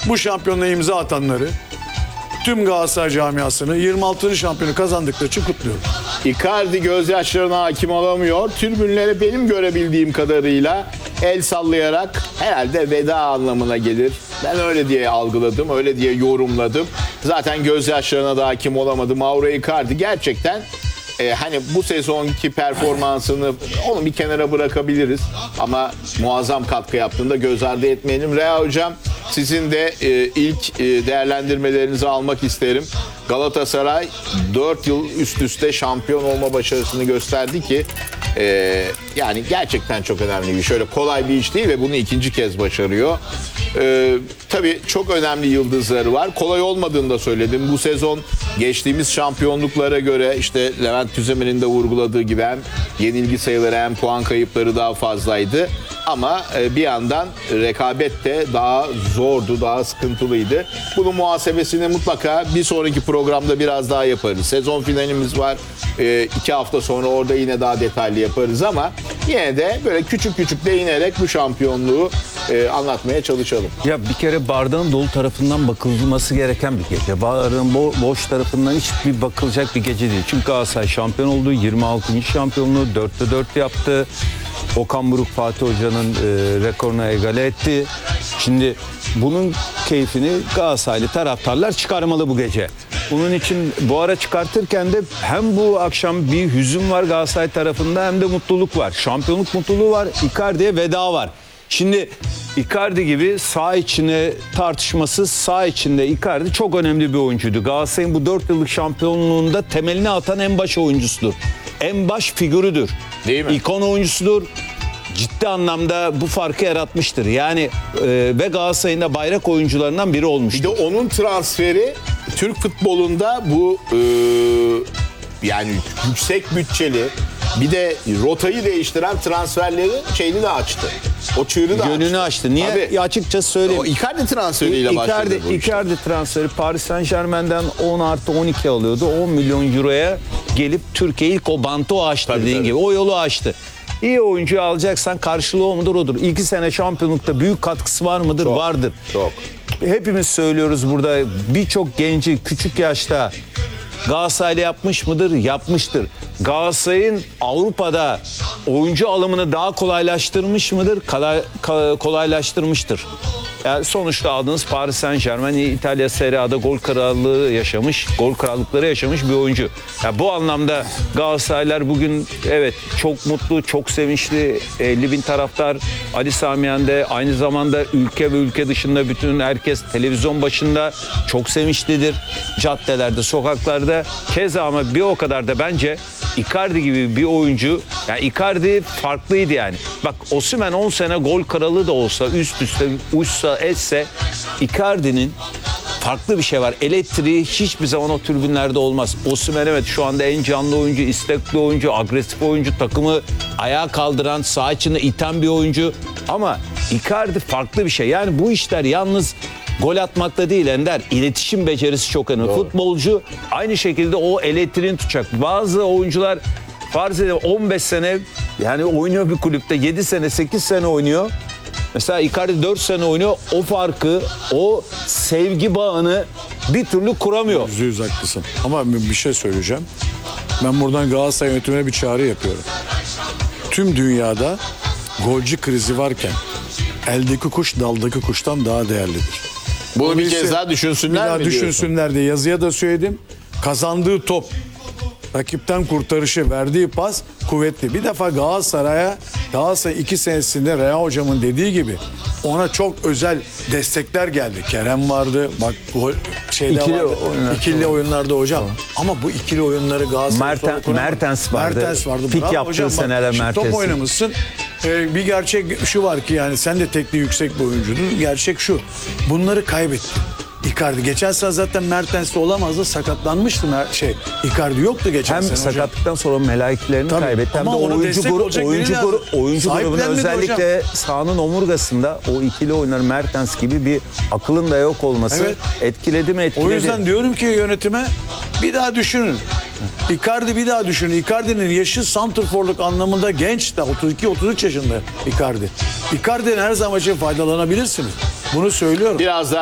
bu şampiyonluğa imza atanları, tüm Galatasaray camiasını 26. şampiyonu kazandıkları için kutluyorum. Icardi gözyaşlarına hakim olamıyor. Tribünlere benim görebildiğim kadarıyla el sallayarak herhalde veda anlamına gelir. Ben öyle diye algıladım, öyle diye yorumladım. Zaten gözyaşlarına da hakim olamadı. Mauro Icardi gerçekten hani bu sezonki performansını onu bir kenara bırakabiliriz. Ama muazzam katkı yaptığında göz ardı etmeyelim. Rea Hocam, sizin de ilk değerlendirmelerinizi almak isterim. Galatasaray 4 yıl üst üste şampiyon olma başarısını gösterdi ki yani gerçekten çok önemli bir iş. Şöyle kolay bir iş değil ve bunu ikinci kez başarıyor. Tabii çok önemli yıldızları var. Kolay olmadığını da söyledim. Bu sezon geçtiğimiz şampiyonluklara göre işte Levent Tüzemen'in de vurguladığı gibi hem yenilgi sayıları hem puan kayıpları daha fazlaydı. Ama bir yandan rekabet de daha zordu, daha sıkıntılıydı. Bunun muhasebesini mutlaka bir sonraki programda biraz daha yaparız. Sezon finalimiz var. 2 hafta sonra orada yine daha detaylı yaparız ama yine de böyle küçük küçük değinerek bu şampiyonluğu anlatmaya çalışalım. Ya bir kere bardağın dolu tarafından bakılması gereken bir gece. Bardağın boş tarafından hiçbir bakılacak bir gece değil. Çünkü Galatasaray şampiyon oldu. 26. şampiyonluğu 4'te 4 yaptı. Okan Buruk Fatih Hoca'nın rekoruna egale etti. Şimdi bunun keyfini Galatasaraylı taraftarlar çıkarmalı bu gece. Bunun için bu ara çıkartırken de hem bu akşam bir hüzün var Galatasaray tarafında hem de mutluluk var. Şampiyonluk mutluluğu var. Icardi'ye veda var. Şimdi Icardi gibi saha içine tartışmasız, saha içinde Icardi çok önemli bir oyuncuydu. Galatasaray'ın bu 4 yıllık şampiyonluğunda temelini atan en baş oyuncusudur. En baş figürüdür. Değil mi? İkon oyuncusudur. Ciddi anlamda bu farkı yaratmıştır. Yani ve Galatasaray'ın da bayrak oyuncularından biri olmuştur. Bir de onun transferi Türk futbolunda bu yani yüksek bütçeli bir de rotayı değiştiren transferleri şeyini de açtı. O çığırı da Gönlünü açtı. Niye? Tabii. Açıkçası söyleyeyim. O Icardi transferiyle başladı bu iş. Icardi transferi Paris Saint-Germain'den 10+12 alıyordu. 10 milyon euroya gelip Türkiye ilk o bantı o açtı dediğin gibi. O yolu açtı. İyi oyuncuyu alacaksan karşılığı o mudur odur. 2 sene şampiyonlukta büyük katkısı var mıdır? Çok, vardır. çok. Hepimiz söylüyoruz burada, birçok genci küçük yaşta Galatasaray'la yapmış mıdır? Yapmıştır. Galatasaray'ın Avrupa'da oyuncu alımını daha kolaylaştırmış mıdır? Kolaylaştırmıştır. Yani sonuçta aldığınız Paris Saint-Germain İtalya Serie A'da gol krallığı yaşamış, gol krallıkları yaşamış bir oyuncu. Yani bu anlamda Galatasaraylar bugün evet çok mutlu, çok sevinçli. 50.000 taraftar Ali Sami Yen'de, aynı zamanda ülke ve ülke dışında bütün herkes televizyon başında çok sevinçlidir. Caddelerde, sokaklarda. Keza ama bir o kadar da bence Icardi gibi bir oyuncu, yani Icardi farklıydı yani. Bak Osimhen 10 sene gol kralı da olsa, üst üste uçsa etse, Icardi'nin farklı bir şey var. Elektriği hiçbir zaman o tribünlerde olmaz. Osimhen evet şu anda en canlı oyuncu, istekli oyuncu, agresif oyuncu, takımı ayağa kaldıran, saha içinde iten bir oyuncu. Ama Icardi farklı bir şey. Yani bu işler yalnız gol atmakta değil Ender. İletişim becerisi çok önemli. Doğru. Futbolcu aynı şekilde o elektriğini tutacak. Bazı oyuncular farz edelim 15 sene yani oynuyor bir kulüpte, 7 sene 8 sene oynuyor. Mesela Icardi 4 sene oynuyor. O farkı, o sevgi bağını bir türlü kuramıyor. %100 haklısın. Ama bir şey söyleyeceğim. Ben buradan Galatasaray yönetimine bir çağrı yapıyorum. Tüm dünyada golcü krizi varken eldeki kuş daldaki kuştan daha değerlidir. Bunu bir kez daha düşünsünler Bir daha mi diyorsun? düşünsünler diye yazıya da söyledim. Kazandığı top, rakipten kurtarışı, verdiği pas kuvvetli. Bir defa Galatasaray 2 senesinde Rea Hocam'ın dediği gibi ona çok özel destekler geldi. Kerem vardı, bak şeyde İkili vardı. oyunlar. İkili oyunlarda hocam. Ama bu ikili oyunları Galatasaray sonra kuramadı. Mertens vardı. Mertens vardı. Pik Bravo yaptığı hocam, bak, seneler şimdi Mertens'in. top oynamışsın. Bir gerçek şu var ki yani sen de tekniği yüksek bir oyuncudun. Gerçek şu. Bunları kaybetti. Icardi geçen sene zaten Mertens'te olamazdı, sakatlanmıştı Icardi yoktu geçen Hem sene hocam. sakatlıktan sonra meleklerini Tabii. kaybetti hem de Ama ona destek olacak biri lazım. oyuncu grubunun Sahiplenmedi özellikle sahanın omurgasında o ikili oyunlar Mertens gibi bir akılın da yok olması Evet. etkiledi mi? Etkiledi. O yüzden diyorum ki yönetime bir daha düşünün. Icardi bir daha düşünün. Icardi'nin yaşı santrforluk anlamında genç de 32-33 yaşında Icardi. Icardi'nin her zaman için faydalanabilirsiniz. Bunu söylüyorum. Biraz daha